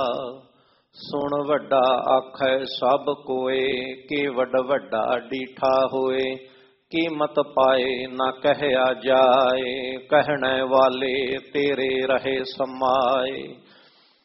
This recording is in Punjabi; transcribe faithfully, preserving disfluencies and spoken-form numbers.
ਸੁਣ ਵੱਡਾ ਆਖੈ ਸਭ ਕੋਏ, ਕਿ ਵੱਡ ਵੱਡਾ ਡੀਠਾ ਹੋਏ। ਕੀਮਤ ਪਾਏ ਨਾ ਕਹਿਆ ਜਾਏ, ਕਹਿਣੇ ਵਾਲੇ ਤੇਰੇ ਰਹੇ ਸਮਾਏ।